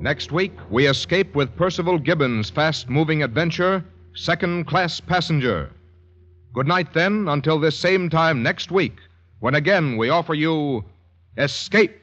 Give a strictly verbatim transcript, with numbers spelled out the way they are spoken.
Next week, we escape with Percival Gibbons' fast-moving adventure, Second Class Passenger. Good night, then, until this same time next week, when again we offer you Escape.